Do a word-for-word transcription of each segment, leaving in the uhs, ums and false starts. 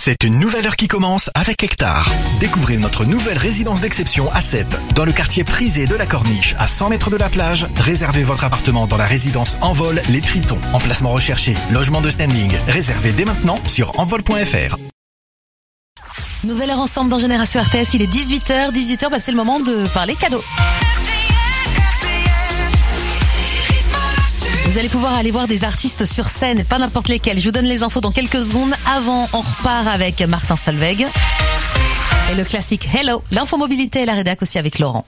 C'est une nouvelle heure qui commence avec Hectare. Découvrez notre nouvelle résidence d'exception à Sète, dans le quartier prisé de la Corniche, à cent mètres de la plage. Réservez votre appartement dans la résidence Envol Les Tritons. Emplacement recherché, logement de standing. Réservez dès maintenant sur envol point f r. Nouvelle heure ensemble dans Génération R T S, il est dix-huit heures. dix-huit heures, bah c'est le moment de parler cadeaux. Vous allez pouvoir aller voir des artistes sur scène, pas n'importe lesquels. Je vous donne les infos dans quelques secondes. Avant, on repart avec Martin Solveig. Et le classique Hello, l'infomobilité et la rédac aussi avec Laurent.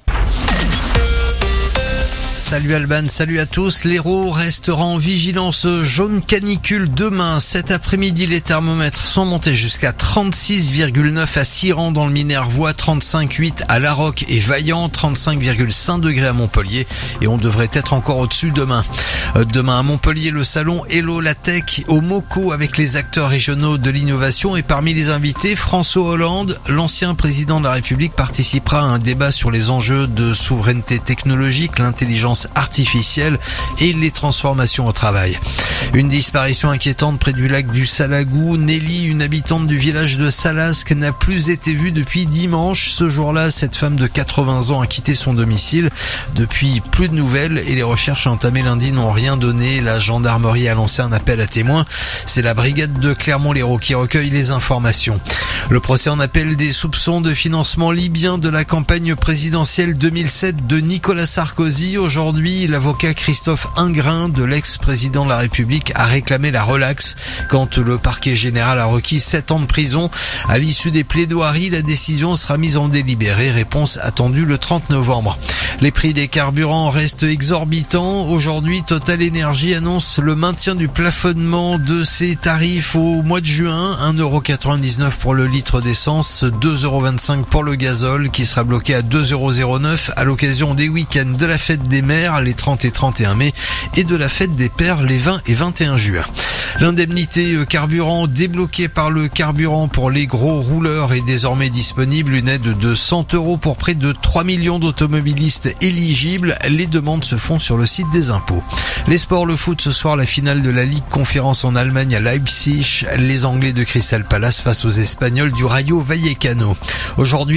Salut Alban, salut à tous. L'Hérault restera en vigilance jaune canicule demain. Cet après-midi, les thermomètres sont montés jusqu'à trente-six virgule neuf à Siran dans le Minervois, trente-cinq virgule huit à Larocque et Vaillant, trente-cinq virgule cinq degrés à Montpellier et on devrait être encore au-dessus demain. Demain à Montpellier, le salon Hello la Tech au MoCo avec les acteurs régionaux de l'innovation et parmi les invités, François Hollande, l'ancien président de la République, participera à un débat sur les enjeux de souveraineté technologique, l'intelligence artificielle et les transformations au travail. Une disparition inquiétante près du lac du Salagou. Nelly, une habitante du village de Salasque, n'a plus été vue depuis dimanche. Ce jour-là, cette femme de quatre-vingts ans a quitté son domicile. Depuis, plus de nouvelles et les recherches entamées lundi n'ont rien donné. La gendarmerie a lancé un appel à témoins. C'est la brigade de Clermont-Lérault qui recueille les informations. Le procès en appel des soupçons de financement libyen de la campagne présidentielle deux mille sept de Nicolas Sarkozy. Aujourd'hui, l'avocat Christophe Ingrin de l'ex-président de la République a réclamé la relaxe quand le parquet général a requis sept ans de prison. À l'issue des plaidoiries, la décision sera mise en délibéré. Réponse attendue le trente novembre. Les prix des carburants restent exorbitants. Aujourd'hui, Total Energy annonce le maintien du plafonnement de ses tarifs au mois de juin. un euro quatre-vingt-dix-neuf pour le litre d'essence, deux euros vingt-cinq pour le gazole qui sera bloqué à deux euros zéro neuf à l'occasion des week-ends de la fête des mères les trente et trente et un mai et de la fête des pères les vingt et vingt et un juin. L'indemnité carburant débloquée par le carburant pour les gros rouleurs est désormais disponible. Une aide de cent euros pour près de trois millions d'automobilistes éligibles. Les demandes se font sur le site des impôts. Les sports, le foot ce soir, la finale de la Ligue Conférence en Allemagne à Leipzig. Les Anglais de Crystal Palace face aux Espagnols du Rayo Vallecano. Aujourd'hui,